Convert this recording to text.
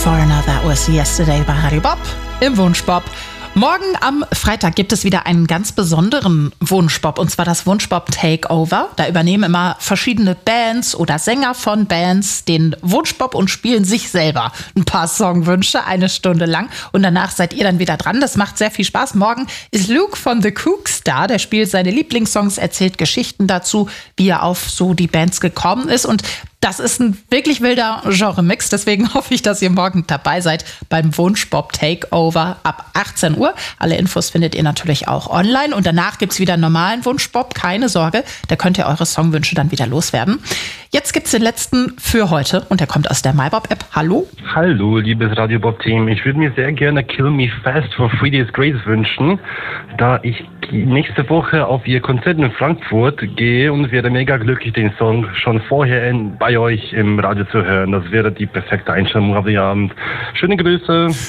Foreigner, that was Yesterday bei Radio Bob im Wunschbob. Morgen am Freitag gibt es wieder einen ganz besonderen Wunschbob, und zwar das Wunschbob Takeover. Da übernehmen immer verschiedene Bands oder Sänger von Bands den Wunschbob und spielen sich selber ein paar Songwünsche, 1 Stunde lang. Und danach seid ihr dann wieder dran. Das macht sehr viel Spaß. Morgen ist Luke von The Kooks da. Der spielt seine Lieblingssongs, erzählt Geschichten dazu, wie er auf so die Bands gekommen ist. Und das ist ein wirklich wilder Genre-Mix. Deswegen hoffe ich, dass ihr morgen dabei seid beim Wunschbob Takeover ab 18 Uhr. Alle Infos findet ihr natürlich auch online. Und danach gibt's wieder einen normalen Wunschbob. Keine Sorge, da könnt ihr eure Songwünsche dann wieder loswerden. Jetzt gibt's den letzten für heute und der kommt aus der MyBob-App. Hallo? Hallo, liebes Radio Bob-Team. Ich würde mir sehr gerne Kill Me Fast von 3 Days Grace wünschen, da ich nächste Woche auf ihr Konzert in Frankfurt gehe und wäre mega glücklich, den Song schon vorher bei euch im Radio zu hören. Das wäre die perfekte Einstellung auf den Abend. Schöne Grüße.